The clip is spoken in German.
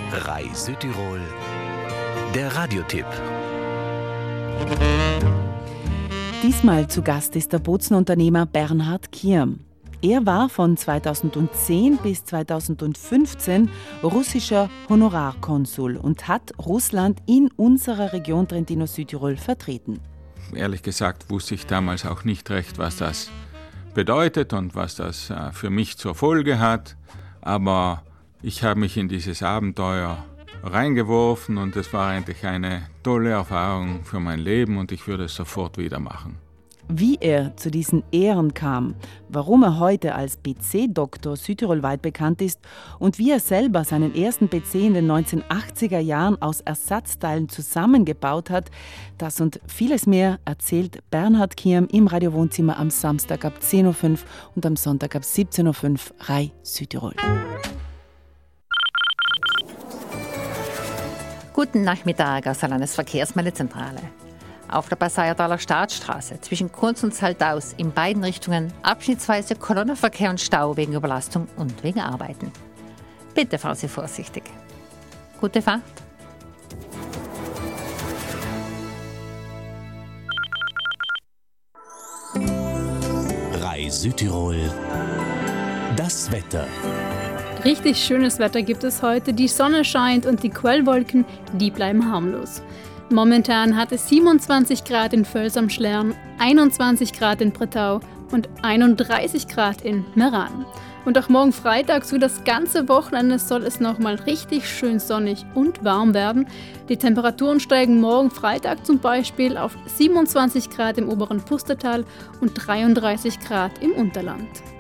RAI Südtirol, der Radiotipp. Diesmal zu Gast ist der Bozenunternehmer Bernhard Kierm. Er war von 2010 bis 2015 russischer Honorarkonsul und hat Russland in unserer Region Trentino-Südtirol vertreten. Ehrlich gesagt wusste ich damals auch nicht recht, was das bedeutet und was das für mich zur Folge hat. Aber ich habe mich in dieses Abenteuer reingeworfen und es war eigentlich eine tolle Erfahrung für mein Leben und ich würde es sofort wieder machen. Wie er zu diesen Ehren kam, warum er heute als PC-Doktor südtirolweit bekannt ist und wie er selber seinen ersten PC in den 1980er Jahren aus Ersatzteilen zusammengebaut hat, das und vieles mehr erzählt Bernhard Kierm im Radiowohnzimmer am Samstag ab 10.05 Uhr und am Sonntag ab 17.05 Uhr RAI Südtirol. Guten Nachmittag aus der Landesverkehrsmeldezentrale. Auf der Passauertaler Staatsstraße zwischen Kunz und Saltaus in beiden Richtungen abschnittsweise Kolonnenverkehr und Stau wegen Überlastung und wegen Arbeiten. Bitte fahren Sie vorsichtig. Gute Fahrt. RAI Südtirol, das Wetter. Richtig schönes Wetter gibt es heute. Die Sonne scheint und die Quellwolken, die bleiben harmlos. Momentan hat es 27 Grad in Völs am Schlern, 21 Grad in Bretau und 31 Grad in Meran. Und auch morgen Freitag, so das ganze Wochenende, soll es nochmal richtig schön sonnig und warm werden. Die Temperaturen steigen morgen Freitag zum Beispiel auf 27 Grad im oberen Pustertal und 33 Grad im Unterland.